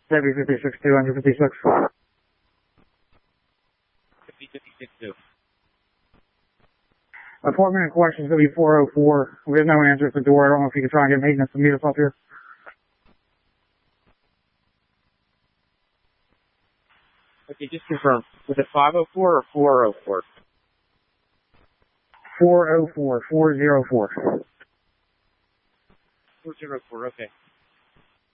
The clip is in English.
W56 256. 5056 Apartment in question is W404. We have no answer at the door. I don't know if you can try and get maintenance to meet us up here. Okay, just confirm. Was it 504 or 404? 404. 404. 404, okay.